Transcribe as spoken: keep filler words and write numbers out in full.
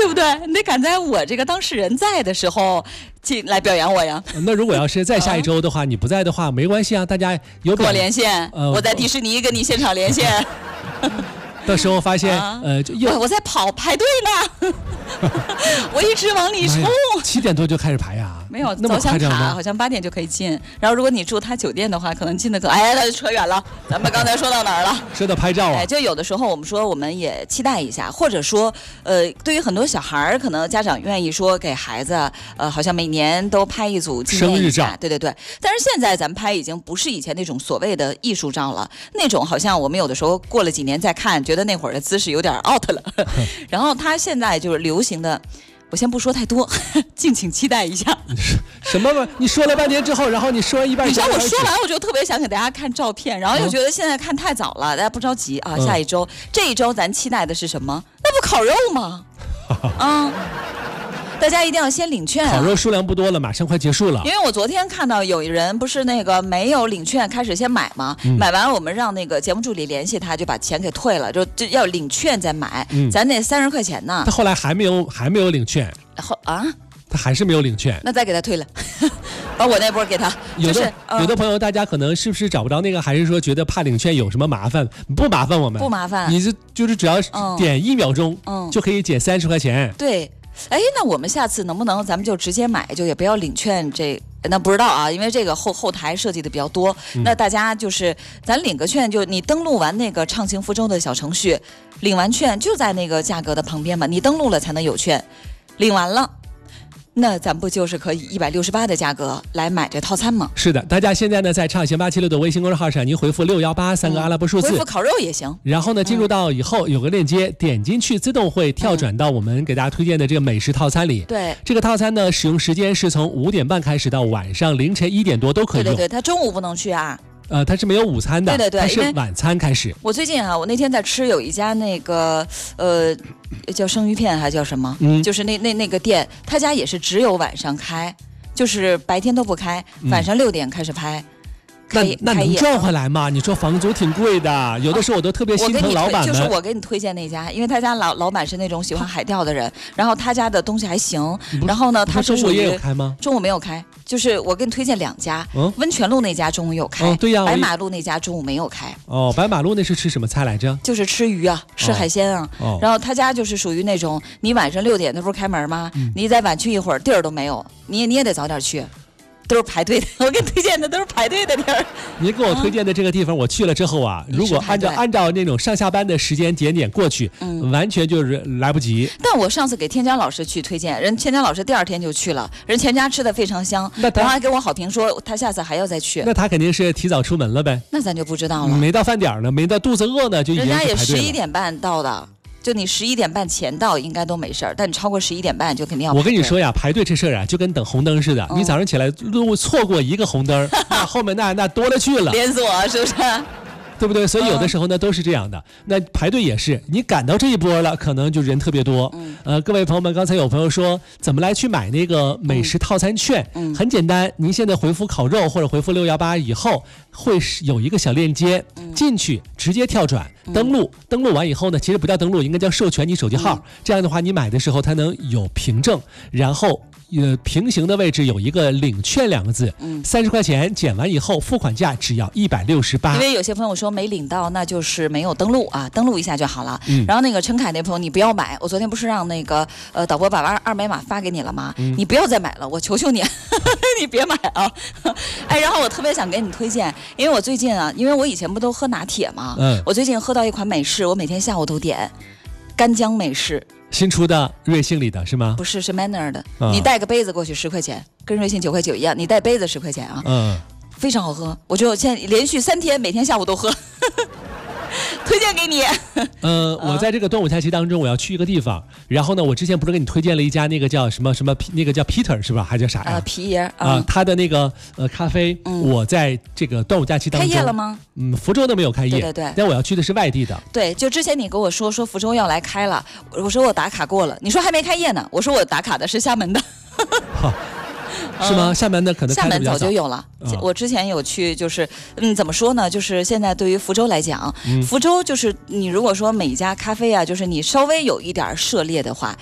对不对？你得赶在我这个当事人在的时候进来表扬我呀。 那如果要是再下一周的话，你不在的话没关系啊，大家有跟我连线，呃、我在迪士尼跟你现场连线。 到时候发现，啊、呃， 我我在跑排队呢，我一直往里冲。 七点多就开始排呀、啊？ 没有，早享卡好像八点就可以进。然后如果你住他酒店的话，可能进的更……哎，那就扯远了。咱们刚才说到哪儿了？ 说到拍照啊。 哎，就有的时候我们说我们也期待一下，或者说，呃，对于很多小孩儿，可能家长愿意说给孩子，呃，好像每年都拍一组纪念一下生日照。 对对对。但是现在咱们拍已经不是以前那种所谓的艺术照了，那种好像我们有的时候过了几年再看，觉得那会儿的姿势有点 out 了。然后他现在就是流行的。我先不说太多，敬请期待一下。 什么嘛？你说了半天之后，然后你说完一半， 你知道我说完我就特别想给大家看照片，然后又觉得现在看太早了，大家不着急啊。下一周，这一周咱期待的是什么？那不烤肉吗？啊。大家一定要先领券、啊， 烤肉数量不多了，马上快结束了。 因为我昨天看到有人不是那个没有领券，开始先买吗？嗯、买完我们让那个节目助理联系他，就把钱给退了，就就要领券再买。嗯、咱得三十块钱呢。 他后来还没有还没有领券。 后啊？ 他还是没有领券。 那再给他退了，把我那波给他。 有的、 就是呃、有的朋友，大家可能是不是找不着那个，还是说觉得怕领券有什么麻烦？不麻烦我们， 不麻烦。 你是就是只要点一秒钟，嗯，就可以减三十块钱。 对。哎，那我们下次能不能咱们就直接买，就也不要领券这？那不知道啊，因为这个后后台设计的比较多。嗯、那大家就是咱领个券，就你登录完那个畅行福州的小程序，领完券就在那个价格的旁边嘛，你登录了才能有券，领完了。那咱不就是可以一百六十八的价格来买这套餐吗？ 是的，大家现在呢在畅行八七六的微信公众号上，您回复六幺八三个阿拉伯数字、 嗯，回复烤肉也行。 然后呢，进入到以后有个链接，嗯、点进去自动会跳转到我们给大家推荐的这个美食套餐里。 对、嗯， 这个套餐呢使用时间是从五点半开始到晚上凌晨一点多都可以用。 对对对，它中午不能去啊。 呃，它是没有午餐的， 对对对， 它是晚餐开始。 我最近啊，我那天在吃有一家那个呃叫生鱼片还叫什么，嗯，就是那那那个店，他家也是只有晚上开，就是白天都不开，晚上六点开始拍。嗯那那能赚回来吗？你说房租挺贵的，有的时候我都特别心疼老板们。 就是我给你推荐那家，因为他家老老板是那种喜欢海钓的人，然后他家的东西还行。然后呢，他中午也有开吗？ 中午没有开，就是我给你推荐两家，嗯、温泉路那家中午有开， 哦、对呀、啊， 白马路那家中午没有开。 哦，白马路那是吃什么菜来着？ 就是吃鱼啊，吃海鲜啊。哦、然后他家就是属于那种，你晚上六点那不是开门吗？嗯、你再晚去一会儿，地儿都没有，你你也得早点去。都是排队的，我给你推荐的都是排队的地儿。 您给我推荐的这个地方，我去了之后啊，如果按照按照那种上下班的时间点点过去，嗯，完全就是来不及。 但我上次给天江老师去推荐，人天江老师第二天就去了，人全家吃的非常香，然后还给我好评说他下次还要再去。 那他肯定是提早出门了呗？ 那咱就不知道了。 没到饭点呢，没到肚子饿呢，就已经人家也十一点半到的。就你十一点半前到应该都没事儿，但你超过十一点半就肯定要排队。 我跟你说呀，排队这事儿啊，就跟等红灯似的。嗯、你早上起来路错过一个红灯，那后面那那多了去了， 连锁是不是？ 对不对？所以有的时候呢、嗯、都是这样的。那排队也是，你赶到这一波了，可能就人特别多。嗯、呃，各位朋友们，刚才有朋友说怎么来去买那个美食套餐券？嗯，很简单，您现在回复烤肉或者回复六幺八以后，会有一个小链接，嗯、进去直接跳转。登录，登录完以后呢，其实不叫登录，应该叫授权你手机号。嗯、这样的话，你买的时候它能有凭证，然后呃平行的位置有一个领券两个字，嗯，三十块钱减完以后，付款价只要一百六十八。 因为有些朋友说没领到，那就是没有登录啊，登录一下就好了。嗯、然后那个陈凯那朋友，你不要买，我昨天不是让那个呃导播把二二维码发给你了吗？嗯、你不要再买了，我求求你，你别买啊！哎，然后我特别想给你推荐，因为我最近啊，因为我以前不都喝拿铁吗？嗯，我最近喝到一款美式，我每天下午都点干姜美式， 新出的瑞幸里的是吗？ 不是，是 Manner 的。嗯、你带个杯子过去十块钱，跟瑞幸九块九一样，你带杯子十块钱啊。嗯，非常好喝，我就现在连续三天每天下午都喝。推荐给你。 呃，我在这个端午假期当中，我要去一个地方，然后呢，我之前不是给你推荐了一家那个叫什么什么，那个叫 Peter 是吧？还叫啥呀？ 呃，皮爷啊、 呃，他的那个呃咖啡，嗯、我在这个端午假期当中开业了吗？ 嗯，福州都没有开业， 对对对。 但我要去的是外地的。 对，就之前你跟我说说福州要来开了，我说我打卡过了，你说还没开业呢，我说我打卡的是厦门的。好。 是吗？厦门的可能厦门早就有了。嗯、我之前有去，就是嗯，怎么说呢？就是现在对于福州来讲，嗯、福州就是你如果说每一家咖啡啊，就是你稍微有一点涉猎的话，